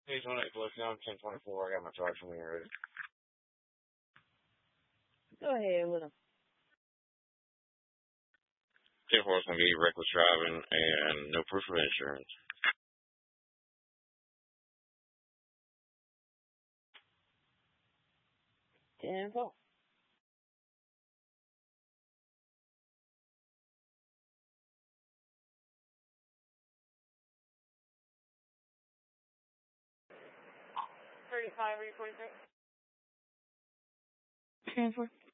Page 1 collection on 1024. I got my charge from here already. Go ahead with them. 10-4 is going to be reckless driving and no proof of insurance. Ten four. $35 or $46. 10-4.